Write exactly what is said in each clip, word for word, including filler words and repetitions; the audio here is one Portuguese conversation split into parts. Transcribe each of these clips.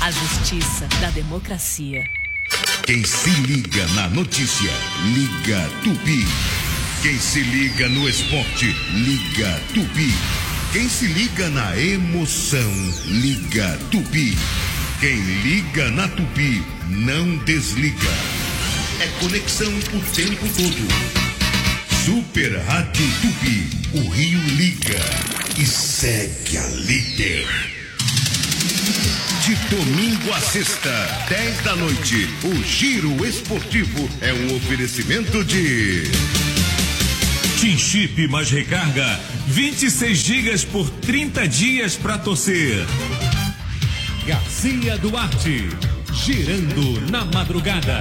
A justiça da democracia. Quem se liga na notícia, liga Tupi. Quem se liga no esporte, liga Tupi. Quem se liga na emoção, liga Tupi. Quem liga na Tupi, não desliga. É conexão o tempo todo. Super Rádio Tupi, o Rio liga e segue a líder. De domingo a sexta, dez da noite, o Giro Esportivo é um oferecimento de TIM Chip mais recarga, vinte e seis gigas por trinta dias para torcer. Garcia Duarte, girando na madrugada.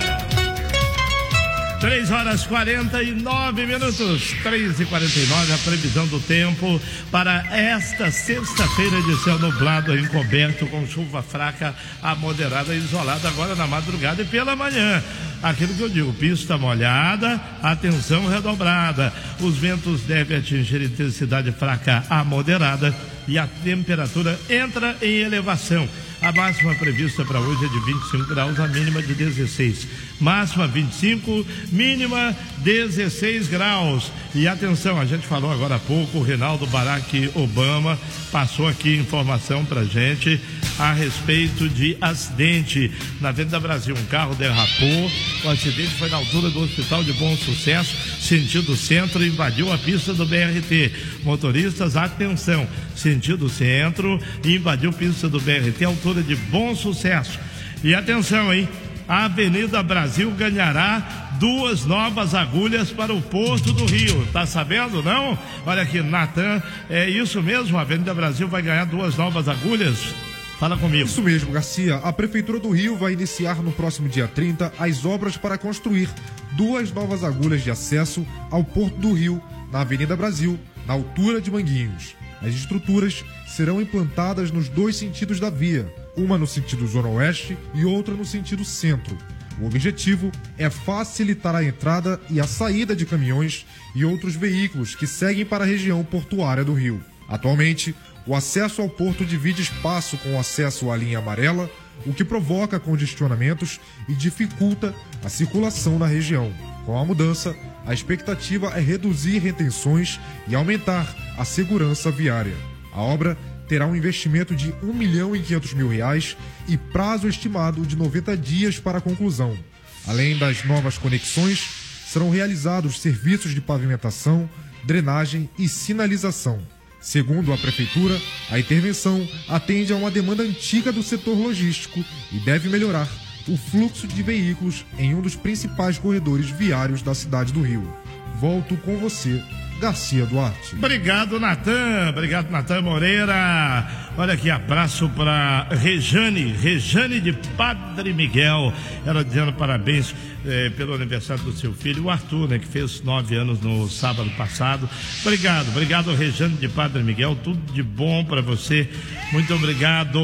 três horas e quarenta e nove minutos, três e quarenta e nove, a previsão do tempo para esta sexta-feira de céu nublado, encoberto com chuva fraca a moderada isolada agora na madrugada e pela manhã. Aquilo que eu digo, pista molhada, atenção redobrada. Os ventos devem atingir intensidade fraca a moderada e a temperatura entra em elevação. A máxima prevista para hoje é de vinte e cinco graus, a mínima de dezesseis. Máxima vinte e cinco, mínima dezesseis graus. E atenção, a gente falou agora há pouco, o Reinaldo Barack Obama passou aqui informação pra gente a respeito de acidente na Avenida Brasil. Um carro derrapou, o acidente foi na altura do Hospital de Bom Sucesso, sentido centro, invadiu a pista do B R T. Motoristas, atenção, sentido centro, invadiu a pista do B R T, altura de Bom Sucesso. E atenção, hein? A Avenida Brasil ganhará duas novas agulhas para o Porto do Rio. Tá sabendo, não? Olha aqui, Natan, é isso mesmo? A Avenida Brasil vai ganhar duas novas agulhas? Fala comigo. Isso mesmo, Garcia. A Prefeitura do Rio vai iniciar no próximo dia trinta as obras para construir duas novas agulhas de acesso ao Porto do Rio, na Avenida Brasil, na altura de Manguinhos. As estruturas serão implantadas nos dois sentidos da via, uma no sentido zona oeste e outra no sentido centro. O objetivo é facilitar a entrada e a saída de caminhões e outros veículos que seguem para a região portuária do Rio. Atualmente, o acesso ao porto divide espaço com o acesso à linha amarela, o que provoca congestionamentos e dificulta a circulação na região. Com a mudança, a expectativa é reduzir retenções e aumentar a segurança viária. A obra terá um investimento de um milhão e quinhentos mil reais e prazo estimado de noventa dias para a conclusão. Além das novas conexões, serão realizados serviços de pavimentação, drenagem e sinalização. Segundo a Prefeitura, a intervenção atende a uma demanda antiga do setor logístico e deve melhorar o fluxo de veículos em um dos principais corredores viários da cidade do Rio. Volto com você, Garcia Duarte. Obrigado, Natan. Obrigado, Natan Moreira. Olha aqui, abraço para Rejane, Rejane de Padre Miguel. Ela dizendo parabéns eh, pelo aniversário do seu filho, o Arthur, né, que fez nove anos no sábado passado. Obrigado, obrigado, Rejane de Padre Miguel. Tudo de bom para você. Muito obrigado.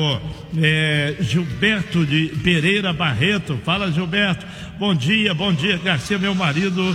Eh, Gilberto de Pereira Barreto. Fala, Gilberto. Bom dia, bom dia, Garcia, meu marido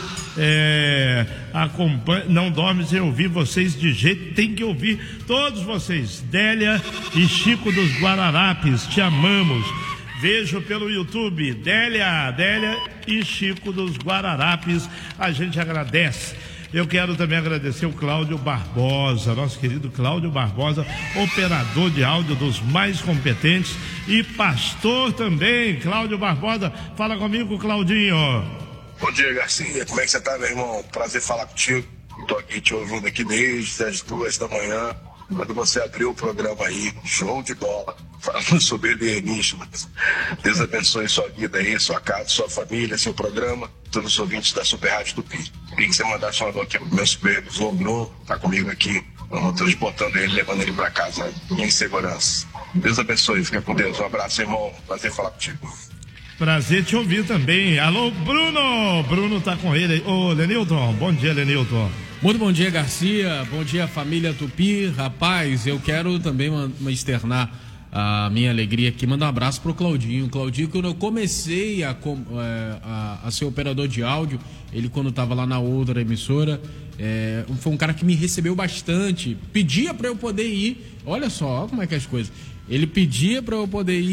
é, acompanha, não dorme sem ouvir vocês de jeito, tem que ouvir todos vocês. Délia e Chico dos Guararapes, te amamos. Vejo pelo YouTube, Délia, Délia e Chico dos Guararapes, a gente agradece. Eu quero também agradecer o Cláudio Barbosa, nosso querido Cláudio Barbosa, operador de áudio dos mais competentes e pastor também, Cláudio Barbosa. Fala comigo, Claudinho. Bom dia, Garcia. Como é que você tá, meu irmão? Prazer falar contigo. Tô aqui te ouvindo aqui desde as duas da manhã, quando você abriu o programa aí. Show de bola. Falando sobre alienígena. Deus abençoe sua vida aí, sua casa, sua família, seu programa, todos os ouvintes da Super Rádio Tupi. Queria que você mandasse um alô aqui pro meu super João Bruno, tá comigo aqui. Vamos transportando ele, levando ele pra casa em segurança. Deus abençoe, fica com Deus. Um abraço, irmão. Prazer falar contigo. Prazer te ouvir também. Alô, Bruno! Bruno tá com ele aí. Ô, Lenilton, bom dia, Lenilton. Muito bom dia, Garcia. Bom dia, família Tupi. Rapaz, eu quero também uma, uma externar a minha alegria aqui. Manda um abraço pro Claudinho. Claudinho, quando eu comecei a, a, a ser operador de áudio, ele quando estava lá na outra emissora, é, foi um cara que me recebeu bastante. Pedia para eu poder ir. Olha só, olha como é que é as coisas. Ele pedia para eu poder ir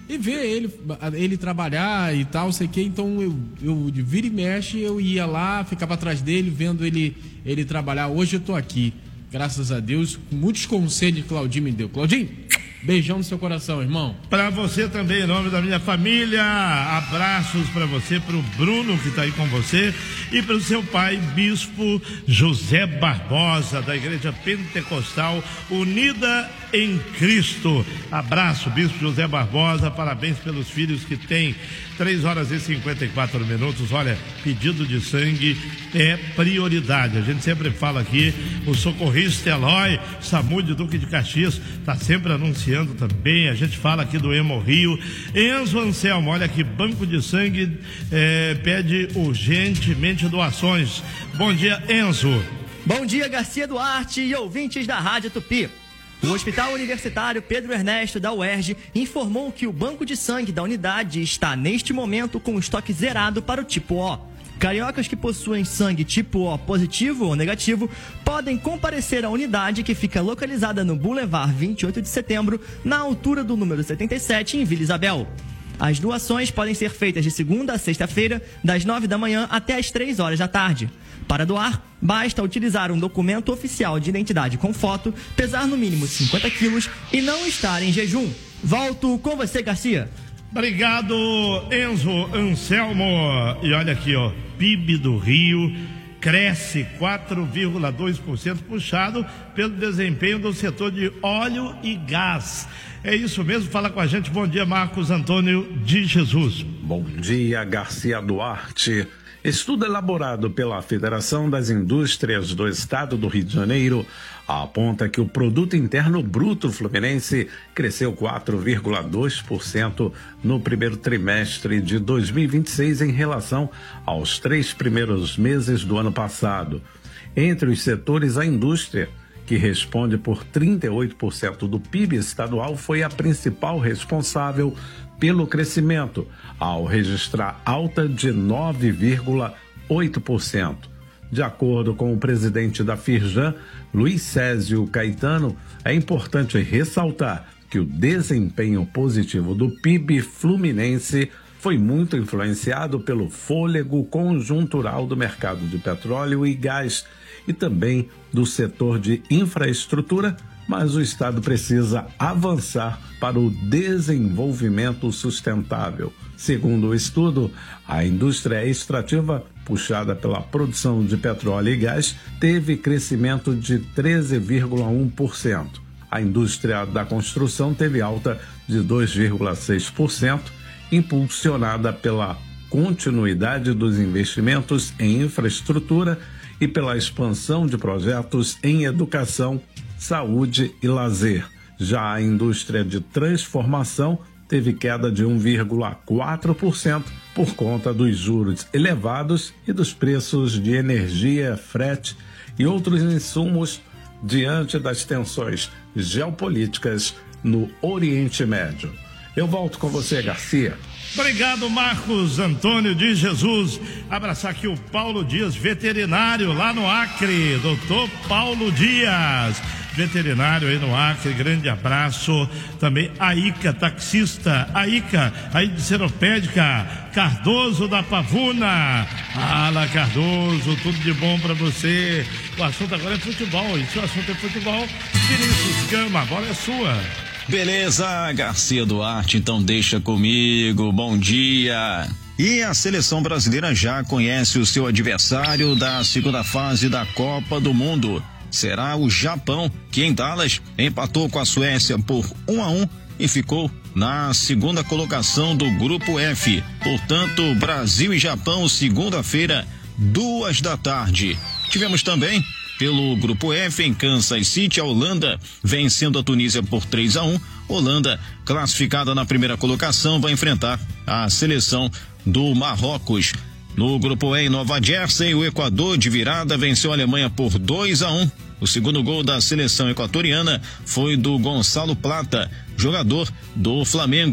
e ver ele, ele trabalhar e tal, sei que, então eu, eu de vira e mexe, eu ia lá, ficava atrás dele, vendo ele, ele trabalhar. Hoje eu tô aqui, graças a Deus, com muitos conselhos que Claudinho me deu. Claudinho, beijão no seu coração, irmão. Para você também, em nome da minha família, abraços para você, para o Bruno que está aí com você e para o seu pai, Bispo José Barbosa, da Igreja Pentecostal Unida em Cristo. Abraço, Bispo José Barbosa, parabéns pelos filhos que tem. Três horas e cinquenta e quatro minutos. Olha, pedido de sangue é prioridade. A gente sempre fala aqui, o socorrista Eloy Samu de Duque de Caxias está sempre anunciando também. A gente fala aqui do Hemo Rio. Enzo Anselmo, olha aqui, banco de sangue é, pede urgentemente doações. Bom dia, Enzo. Bom dia, Garcia Duarte e ouvintes da Rádio Tupi. O Hospital Universitário Pedro Ernesto da U E R J informou que o banco de sangue da unidade está neste momento com o estoque zerado para o tipo O. Cariocas que possuem sangue tipo O positivo ou negativo podem comparecer à unidade que fica localizada no Boulevard vinte e oito de setembro, na altura do número setenta e sete, em Vila Isabel. As doações podem ser feitas de segunda a sexta-feira, das nove da manhã até as três horas da tarde. Para doar, basta utilizar um documento oficial de identidade com foto, pesar no mínimo cinquenta quilos e não estar em jejum. Volto com você, Garcia. Obrigado, Enzo Anselmo. E olha aqui, ó, P I B do Rio cresce quatro vírgula dois por cento, puxado pelo desempenho do setor de óleo e gás. É isso mesmo, fala com a gente. Bom dia, Marcos Antônio de Jesus. Bom dia, Garcia Duarte. Estudo elaborado pela Federação das Indústrias do Estado do Rio de Janeiro aponta que o Produto Interno Bruto Fluminense cresceu quatro vírgula dois por cento no primeiro trimestre de dois mil e vinte e seis em relação aos três primeiros meses do ano passado. Entre os setores, a indústria, que responde por trinta e oito por cento do P I B estadual, foi a principal responsável pelo crescimento, ao registrar alta de nove vírgula oito por cento. De acordo com o presidente da Firjan, Luiz Césio Caetano, é importante ressaltar que o desempenho positivo do P I B fluminense foi muito influenciado pelo fôlego conjuntural do mercado de petróleo e gás e também do setor de infraestrutura, mas o Estado precisa avançar para o desenvolvimento sustentável. Segundo o estudo, a indústria extrativa, puxada pela produção de petróleo e gás, teve crescimento de treze vírgula um por cento. A indústria da construção teve alta de dois vírgula seis por cento, impulsionada pela continuidade dos investimentos em infraestrutura e pela expansão de projetos em educação, saúde e lazer. Já a indústria de transformação teve queda de um vírgula quatro por cento por conta dos juros elevados e dos preços de energia, frete e outros insumos diante das tensões geopolíticas no Oriente Médio. Eu volto com você, Garcia. Obrigado, Marcos Antônio de Jesus. Abraçar aqui o Paulo Dias, veterinário lá no Acre. Doutor Paulo Dias, veterinário aí no Acre, grande abraço. Também a Ica, taxista, a Ica, aí de Seropédica, Cardoso da Pavuna. Fala, Cardoso, tudo de bom pra você. O assunto agora é futebol, e se o assunto é futebol, Vinícius Gama, a bola é sua. Beleza, Garcia Duarte, então deixa comigo, bom dia. E a seleção brasileira já conhece o seu adversário da segunda fase da Copa do Mundo. Será o Japão, que em Dallas empatou com a Suécia por um a um e ficou na segunda colocação do Grupo F. Portanto, Brasil e Japão, segunda-feira, duas da tarde. Tivemos também pelo Grupo F, em Kansas City, a Holanda vencendo a Tunísia por três a um. Holanda, classificada na primeira colocação, vai enfrentar a seleção do Marrocos. No Grupo E, em Nova Jersey, o Equador de virada venceu a Alemanha por dois a um. O segundo gol da seleção equatoriana foi do Gonçalo Plata, jogador do Flamengo.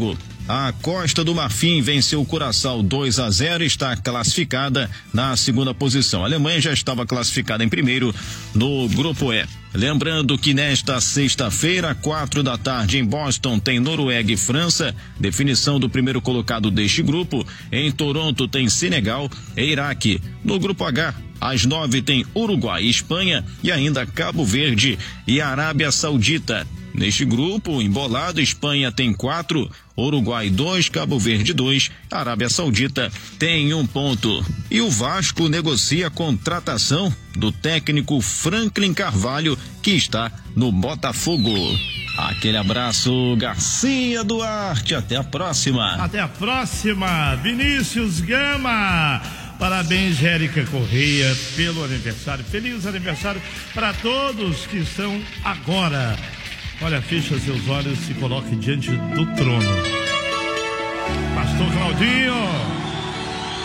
A Costa do Marfim venceu o Curaçao dois a zero e está classificada na segunda posição. A Alemanha já estava classificada em primeiro no grupo E. Lembrando que nesta sexta-feira, quatro da tarde, em Boston, tem Noruega e França, definição do primeiro colocado deste grupo. Em Toronto tem Senegal e Iraque. No grupo H, às nove tem Uruguai e Espanha e ainda Cabo Verde e Arábia Saudita. Neste grupo, embolado, Espanha tem quatro, Uruguai dois, Cabo Verde dois, Arábia Saudita tem um ponto. E o Vasco negocia a contratação do técnico Franklin Carvalho, que está no Botafogo. Aquele abraço, Garcia Duarte, até a próxima. Até a próxima, Vinícius Gama. Parabéns, Érica Correia, pelo aniversário. Feliz aniversário para todos que estão agora. Olha, fecha seus olhos e se coloque diante do trono. Pastor Claudinho,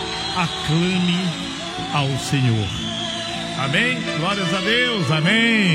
aclame ao Senhor. Amém? Glórias a Deus, amém.